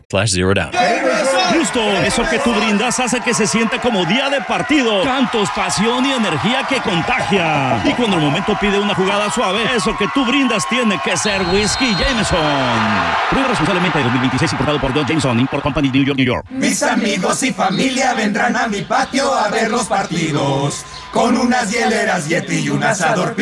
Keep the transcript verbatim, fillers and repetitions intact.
slash zero down. Justo, eso que tú brindas hace que se sienta como día de partido. Cantos, pasión y energía que contagia. Y cuando el momento pide una jugada suave, eso que tú brindas tiene que ser Whisky Jameson. Prueba responsablemente de dos mil veintiséis, importado por John Jameson, Import Company, New York, New York. Mis amigos y familia vendrán a mi patio a ver los partidos, con unas hieleras Yeti y un asador